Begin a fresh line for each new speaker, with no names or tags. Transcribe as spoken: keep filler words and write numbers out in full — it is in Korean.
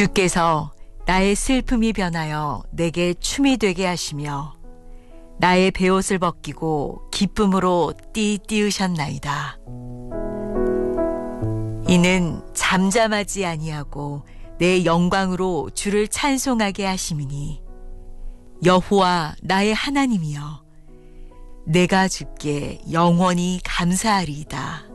주께서 나의 슬픔이 변하여 내게 춤이 되게 하시며 나의 베옷을 벗기고 기쁨으로 띠띠으셨나이다. 이는 잠잠하지 아니하고 내 영광으로 주를 찬송하게 하심이니 여호와 나의 하나님이여 내가 주께 영원히 감사하리이다.